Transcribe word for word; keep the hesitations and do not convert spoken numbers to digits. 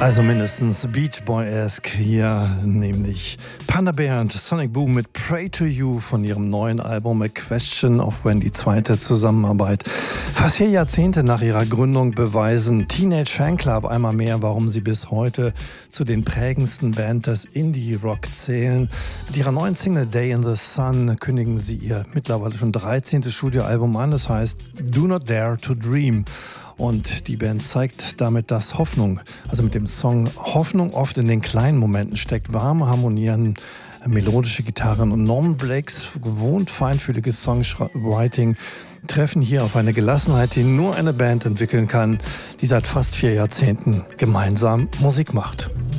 Also mindestens Beach Boy-esque hier, nämlich Panda Bear und Sonic Boom mit Pray to You von ihrem neuen Album A Question of When, die zweite Zusammenarbeit. Fast vier Jahrzehnte nach ihrer Gründung beweisen Teenage Fanclub einmal mehr, warum sie bis heute zu den prägendsten Band des Indie-Rock zählen. Mit ihrer neuen Single Day in the Sun kündigen sie ihr mittlerweile schon dreizehntes Studioalbum an. Das heißt Do Not Dare to Dream. Und die Band zeigt damit, dass Hoffnung, also mit dem Song Hoffnung oft in den kleinen Momenten steckt. Warme Harmonien, melodische Gitarren und Norman Blakes gewohnt feinfühliges Songwriting treffen hier auf eine Gelassenheit, die nur eine Band entwickeln kann, die seit fast vier Jahrzehnten gemeinsam Musik macht.